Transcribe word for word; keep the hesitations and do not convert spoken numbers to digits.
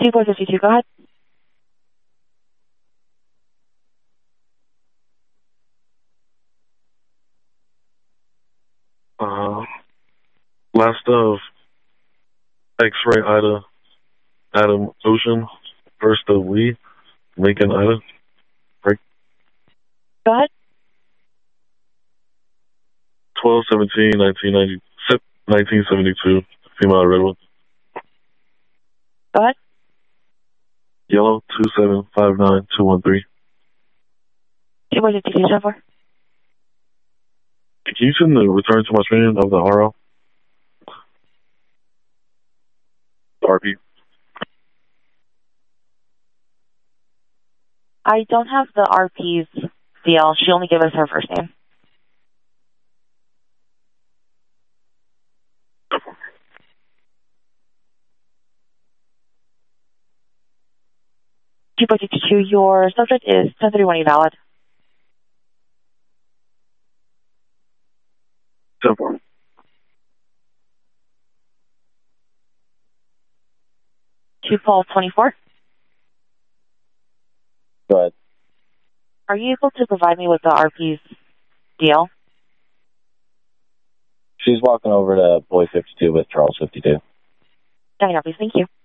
two four fifty-two, go ahead. Uh, last of X-Ray Ida, Adam Ocean, first of Lee, Lincoln Ida. Break. Go ahead. twelve seventeen nineteen seventy-two, female Redwood. Go ahead. Yellow two seven five nine two one three. two four fifty-two, ten four. Can you send the return to my screen of the R O? The R P. I don't have the R P's deal. She only gave us her first name. two four fifty-two, your subject is ten thirty-one evalid. ten four. two Paul twenty-four. Go ahead. Are you able to provide me with the R P's deal? She's walking over to Boy fifty-two with Charles fifty-two. Nine R Ps, thank you.